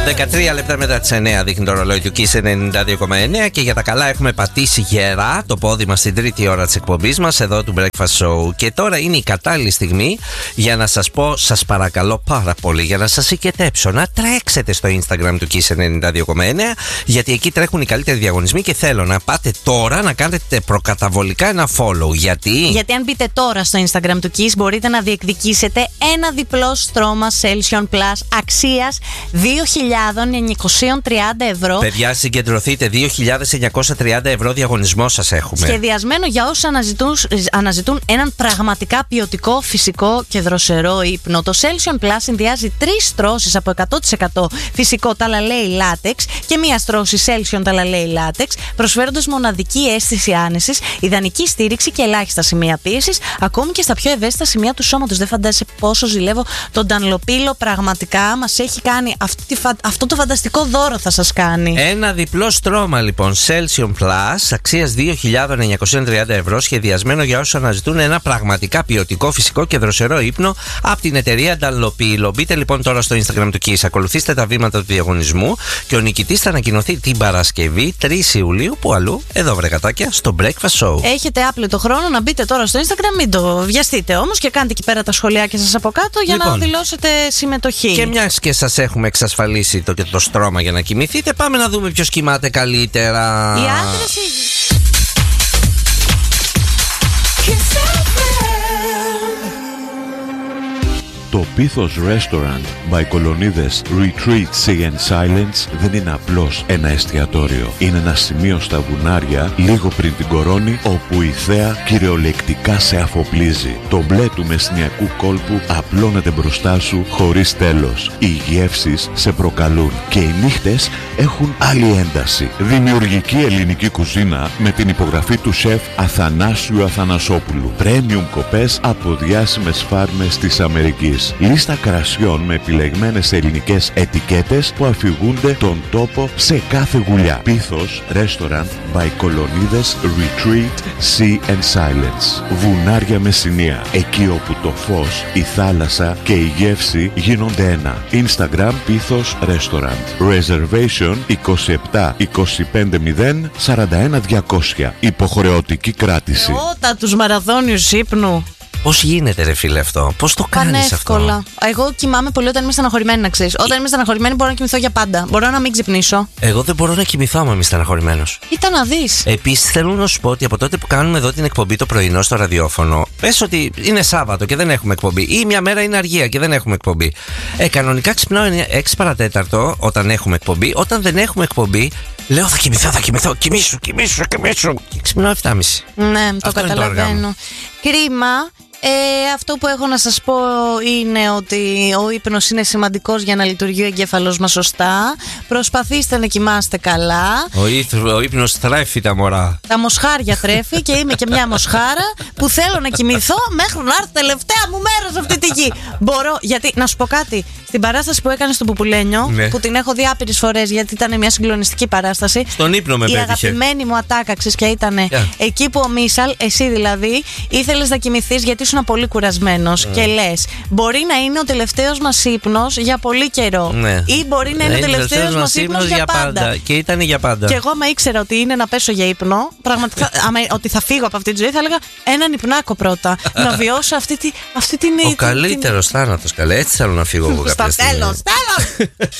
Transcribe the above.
13 λεπτά μετά τις 9 δείχνει το ρολόι του Kiss 92,9 και για τα καλά έχουμε πατήσει γερά το πόδι μας στην τρίτη ώρα της εκπομπής μας εδώ του Breakfast Show. Και τώρα είναι η κατάλληλη στιγμή για να σας πω, σας παρακαλώ πάρα πολύ, για να σας οικετέψω να τρέξετε στο Instagram του Kiss 92,9, γιατί εκεί τρέχουν οι καλύτεροι διαγωνισμοί και θέλω να πάτε τώρα να κάνετε προκαταβολικά ένα follow. Γιατί αν μπείτε τώρα στο Instagram του Kiss μπορείτε να διεκδικήσετε ένα διπλό στρώμα Celsion Plus αξίας 2.930 ευρώ. Παιδιά, συγκεντρωθείτε, 2.930 ευρώ διαγωνισμό σας έχουμε. Σχεδιασμένο για όσους αναζητούν έναν πραγματικά ποιοτικό, φυσικό και δροσερό ύπνο. Το Celsion Plus συνδυάζει 3 στρώσεις από 100% φυσικό ταλαλέι λάτεξ και μία στρώση Celsion ταλαλέι λάτεξ, προσφέροντας μοναδική αίσθηση άνεσης, ιδανική στήριξη και ελάχιστα σημεία πίεσης, ακόμη και στα πιο ευαίσθητα σημεία του σώματος. Δεν φαντάζεσαι πόσο ζηλεύω τον Dunlopillo, πραγματικά μας έχει κάνει αυτό το φανταστικό δώρο, θα σας κάνει. Ένα διπλό στρώμα λοιπόν Celsion Plus αξίας 2.930 ευρώ, σχεδιασμένο για όσους αναζητούν ένα πραγματικά ποιοτικό, φυσικό και δροσερό ύπνο από την εταιρεία Dunlopillo. Μπείτε λοιπόν τώρα στο Instagram του Kiss, ακολουθήστε τα βήματα του διαγωνισμού και ο νικητής θα ανακοινωθεί την Παρασκευή 3 Ιουλίου. Που αλλού? Εδώ, βρε κατάκια, στο Breakfast Show. Έχετε άπλετο χρόνο να μπείτε τώρα στο Instagram, μην το βιαστείτε όμως και κάντε εκεί πέρα τα σχολιάκια σας από κάτω για να δηλώσετε συμμετοχή. Και μιας και σας έχουμε εξασφαλίσει το στρώμα για να κοιμηθείτε, πάμε να δούμε ποιος κοιμάται καλύτερα. Οι άντρες ή... Το Pithos Restaurant by Κολονίδες Retreat Sea and Silence δεν είναι απλώς ένα εστιατόριο. Είναι ένα σημείο στα βουνάρια λίγο πριν την Κορώνη, όπου η θέα κυριολεκτικά σε αφοπλίζει. Το μπλε του μεσνιακού κόλπου απλώνεται μπροστά σου χωρίς τέλος. Οι γεύσεις σε προκαλούν και οι νύχτες έχουν άλλη ένταση. Δημιουργική ελληνική κουζίνα με την υπογραφή του σεφ Αθανάσιου Αθανασόπουλου. Premium κοπές από διάσημες φάρμες της Αμερικής. Λίστα κρασιών με επιλεγμένες ελληνικές ετικέτες που αφηγούνται τον τόπο σε κάθε γουλιά. Pithos Restaurant by Κολονίδες Retreat Sea and Silence. Βουνάρια Μεσσηνία. Εκεί όπου το φως, η θάλασσα και η γεύση γίνονται ένα. Instagram Pithos Restaurant. Reservation 27 25 0 41 200. Υποχρεωτική κράτηση. Ότα τους μαραθώνιους ύπνου. Πώς γίνεται, ρε φίλε, αυτό? Πώς το κάνεις αυτό? Εγώ κοιμάμαι πολύ όταν είμαι στεναχωρημένη, να ξέρεις. Όταν είμαι στεναχωρημένη μπορώ να κοιμηθώ για πάντα. Μπορώ να μην ξυπνήσω. Εγώ δεν μπορώ να κοιμηθώ άμα είμαι στεναχωρημένος. Κοίτα να δεις. Επίσης, θέλω να σου πω ότι από τότε που κάνουμε εδώ την εκπομπή το πρωινό στο ραδιόφωνο, πες ότι είναι Σάββατο και δεν έχουμε εκπομπή, ή μια μέρα είναι αργία και δεν έχουμε εκπομπή. Κανονικά ξυπνάω 6 παρατέταρτο όταν έχουμε εκπομπή. Όταν δεν έχουμε εκπομπή, λέω θα κοιμηθώ. Κοιμήσου. Και ξυπνάω 7.30. Ναι, το καταλαβαίνω. Κρίμα. Αυτό που έχω να σας πω είναι ότι ο ύπνος είναι σημαντικός για να λειτουργεί ο εγκέφαλος μας σωστά. Προσπαθήστε να κοιμάστε καλά. Ο ύπνος θρέφει τα μωρά. Τα μοσχάρια θρέφει και είμαι και μια μοσχάρα που θέλω να κοιμηθώ μέχρι να έρθει τελευταία μου μέρα σε αυτή τη γη. Μπορώ, γιατί να σου πω κάτι. Στην παράσταση που έκανε στο Πουπουλένιο, ναι, που την έχω δει άπειρες φορές γιατί ήταν μια συγκλονιστική παράσταση. Στον ύπνο με πέτυχε. Η αγαπημένη μου ατάκα, και ήταν εκεί που ο Μίσαλ, εσύ δηλαδή, ήθελες να κοιμηθείς γιατί ήσουν πολύ κουρασμένος και λες, μπορεί να είναι ο τελευταίος μας ύπνος για πολύ καιρό. Ναι. Ή μπορεί να είναι ο τελευταίος μας ύπνος για πάντα. Και ήταν για πάντα. Και εγώ, άμα ήξερα ότι είναι να πέσω για ύπνο, πραγματικά, ότι θα φύγω από αυτή τη ζωή, θα έλεγα έναν υπνάκο πρώτα. Να βιώσω αυτή την. Ο καλύτερος θάνατος, καλέ. Έτσι θέλω να φύγω εγώ κάποια στιγμή. Τέλος.